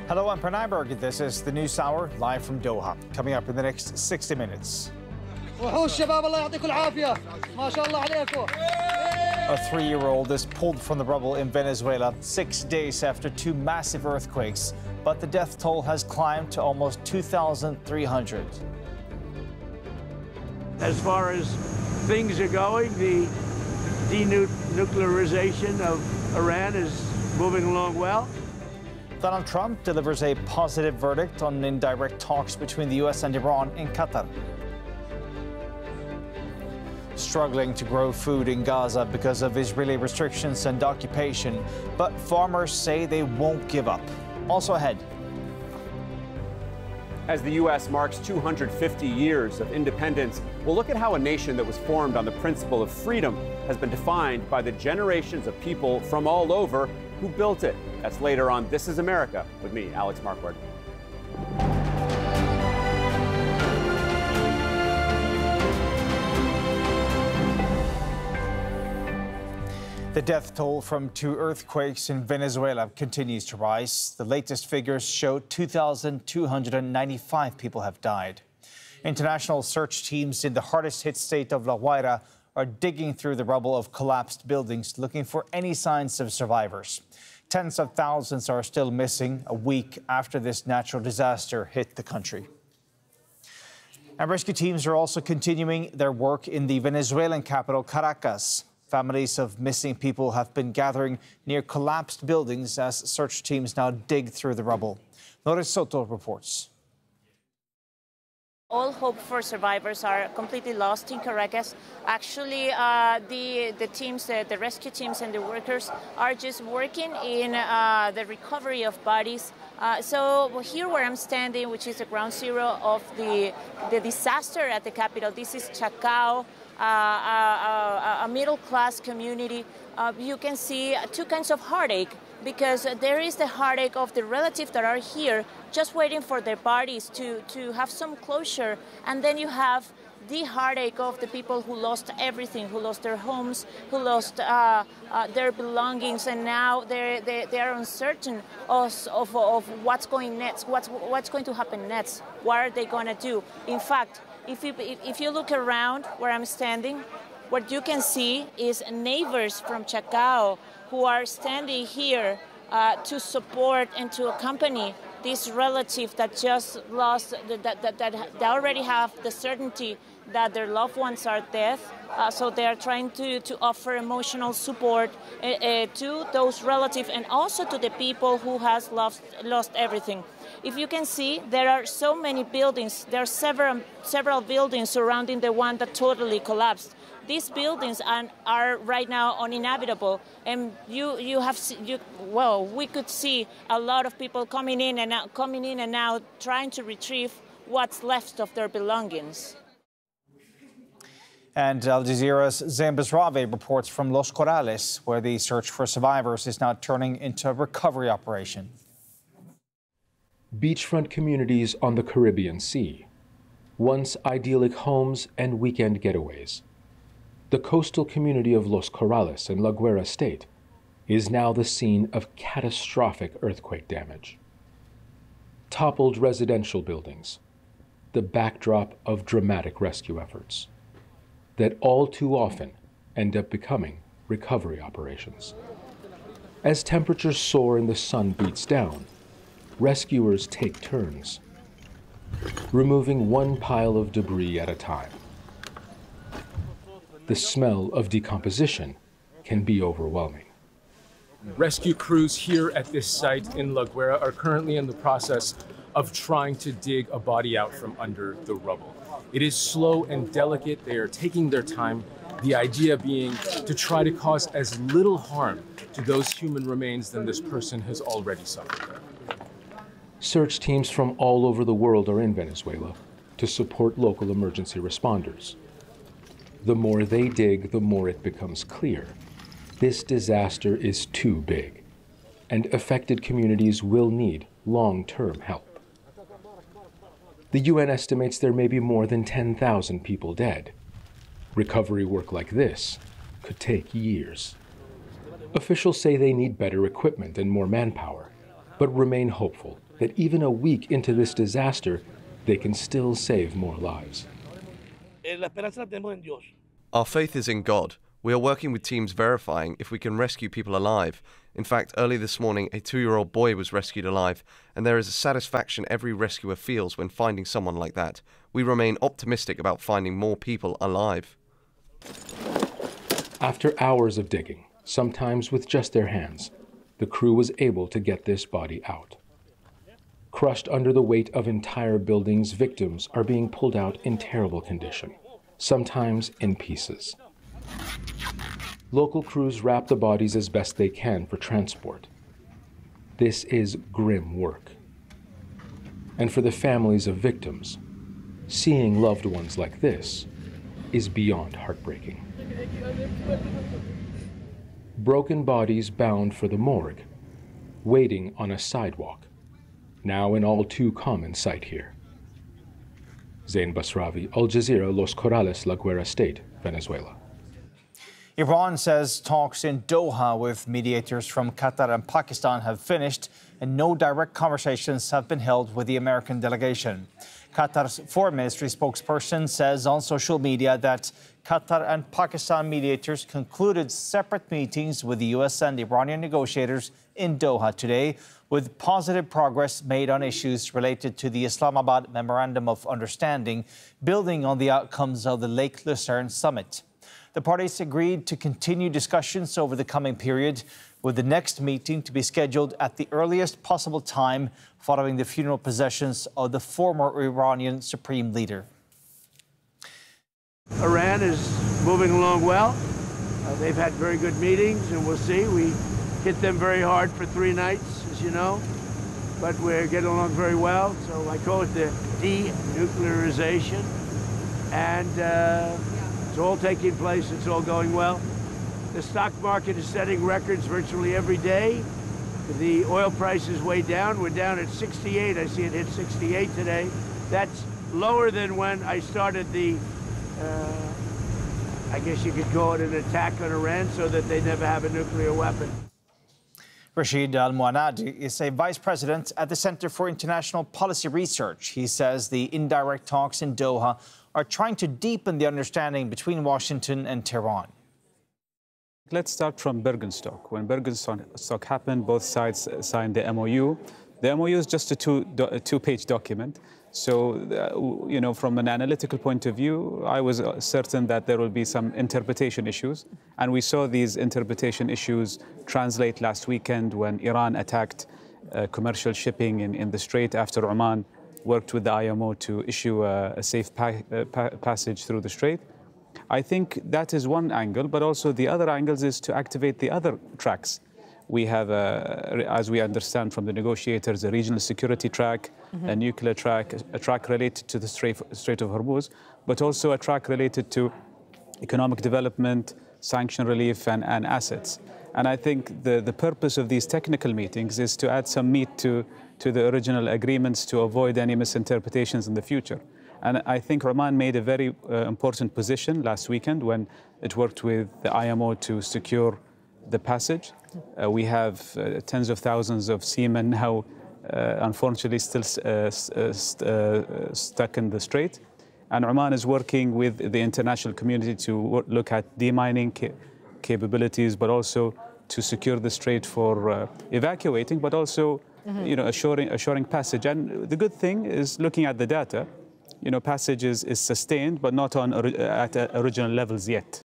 Hello, I'm Pernayberg. This is the News Hour, live from Doha. Coming up in the next 60 minutes. A 3-year-old is pulled from the rubble in Venezuela 6 days after 2 massive earthquakes, but the death toll has climbed to almost 2,300. As far as things are going, the denuclearization of Iran is moving along well. Donald Trump delivers a positive verdict on indirect talks between the U.S. and Iran in Qatar. Struggling to grow food in Gaza because of Israeli restrictions and occupation, but farmers say they won't give up. Also ahead. As the U.S. marks 250 years of independence, we'll look at how a nation that was formed on the principle of freedom has been defined by the generations of people from all over who built it. That's later on This is America with me, Alex Marquardt. The death toll from 2 earthquakes in Venezuela continues to rise. The latest figures show 2,295 people have died. International search teams in the hardest hit state of La Guaira are digging through the rubble of collapsed buildings, looking for any signs of survivors. Tens of thousands are still missing a week after this natural disaster hit the country. And rescue teams are also continuing their work in the Venezuelan capital, Caracas. Families of missing people have been gathering near collapsed buildings as search teams now dig through the rubble. Lourdes Soto reports. All hope for survivors are completely lost in Caracas. Actually, the teams, the rescue teams and the workers are just working in the recovery of bodies. So here where I'm standing, which is the ground zero of the disaster at the capital, this is Chacao, a middle-class community. You can see 2 kinds of heartache, because there is the heartache of the relatives that are here just waiting for their bodies to have some closure. And then you have the heartache of the people who lost everything, who lost their homes, who lost their belongings, and now they are uncertain of what's going next, what's going to happen next, what are they going to do. In fact, if you look around where I'm standing, what you can see is neighbors from Chacao who are standing here to support and to accompany this relative that just lost, that they already have the certainty that their loved ones are dead. So they are trying to offer emotional support to those relatives and also to the people who has lost everything. If you can see, there are so many buildings. There are several buildings surrounding the one that totally collapsed. These buildings are right now uninhabitable, and we could see a lot of people coming in and out, trying to retrieve what's left of their belongings. And Al Jazeera's Zambis Rave reports from Los Corrales, where the search for survivors is now turning into a recovery operation. Beachfront communities on the Caribbean Sea, once idyllic homes and weekend getaways. The coastal community of Los Corrales in La Guaira State is now the scene of catastrophic earthquake damage. Toppled residential buildings, the backdrop of dramatic rescue efforts that all too often end up becoming recovery operations. As temperatures soar and the sun beats down, rescuers take turns, removing one pile of debris at a time. The smell of decomposition can be overwhelming. Rescue crews here at this site in La Guaira are currently in the process of trying to dig a body out from under the rubble. It is slow and delicate. They are taking their time, the idea being to try to cause as little harm to those human remains than this person has already suffered. Search teams from all over the world are in Venezuela to support local emergency responders. The more they dig, the more it becomes clear this disaster is too big, and affected communities will need long-term help. The UN estimates there may be more than 10,000 people dead. Recovery work like this could take years. Officials say they need better equipment and more manpower, but remain hopeful that even a week into this disaster, they can still save more lives. Our faith is in God. We are working with teams verifying if we can rescue people alive. In fact, early this morning, a 2-year-old boy was rescued alive, and there is a satisfaction every rescuer feels when finding someone like that. We remain optimistic about finding more people alive. After hours of digging, sometimes with just their hands, the crew was able to get this body out. Crushed under the weight of entire buildings, victims are being pulled out in terrible condition, sometimes in pieces. Local crews wrap the bodies as best they can for transport. This is grim work. And for the families of victims, seeing loved ones like this is beyond heartbreaking. Broken bodies bound for the morgue, waiting on a sidewalk, now an all too common sight here. Zain Basravi, Al Jazeera, Los Corrales, La Guera State, Venezuela. Iran says talks in Doha with mediators from Qatar and Pakistan have finished, and no direct conversations have been held with the American delegation. Qatar's Foreign Ministry spokesperson says on social media that Qatar and Pakistan mediators concluded separate meetings with the U.S. and Iranian negotiators in Doha today, with positive progress made on issues related to the Islamabad Memorandum of Understanding, building on the outcomes of the Lake Lucerne summit. The parties agreed to continue discussions over the coming period, with the next meeting to be scheduled at the earliest possible time following the funeral processions of the former Iranian supreme leader. Iran is moving along well. They've had very good meetings, and we'll see. We hit them very hard for 3 nights, as you know, but we're getting along very well. So I call it the denuclearization, and it's all taking place. It's all going well. The stock market is setting records virtually every day. The oil price is way down. We're down at 68. I see it hit 68 today. That's lower than when I started the, I guess you could call it an attack on Iran, so that they never have a nuclear weapon. Rashid Al-Muannadi is a vice president at the Center for International Policy Research. He says the indirect talks in Doha are trying to deepen the understanding between Washington and Tehran. Let's start from Bergenstock. When Bergenstock happened, both sides signed the MOU. The MOU is just a two-page document. So, you know, from an analytical point of view, I was certain that there will be some interpretation issues. And we saw these interpretation issues translate last weekend when Iran attacked commercial shipping in the Strait after Oman worked with the IMO to issue a safe passage through the Strait. I think that is one angle, but also the other angles is to activate the other tracks. We have, as we understand from the negotiators, a regional security track, a nuclear track, a track related to the Strait of Hormuz, but also a track related to economic development, sanction relief, and assets. And I think the purpose of these technical meetings is to add some meat to the original agreements to avoid any misinterpretations in the future. And I think Oman made a very important position last weekend when it worked with the IMO to secure the passage. We have tens of thousands of seamen now, unfortunately, still stuck in the Strait. And Oman is working with the international community to look at demining capabilities, but also to secure the Strait for evacuating, but also you know, assuring passage. And the good thing is, looking at the data, you know, passage is sustained, but not at original levels yet.